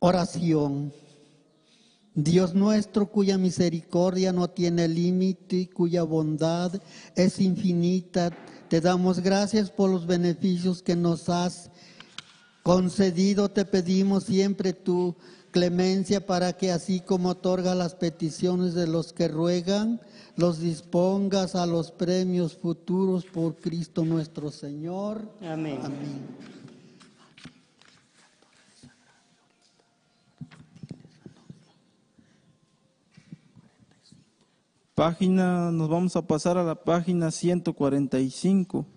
Oración. Dios nuestro, cuya misericordia no tiene límite y cuya bondad es infinita, te damos gracias por los beneficios que nos has concedido. Te pedimos siempre tu clemencia para que, así como otorga las peticiones de los que ruegan, los dispongas a los premios futuros por Cristo nuestro Señor. Amén. Amén. Nos vamos a pasar a la página 145.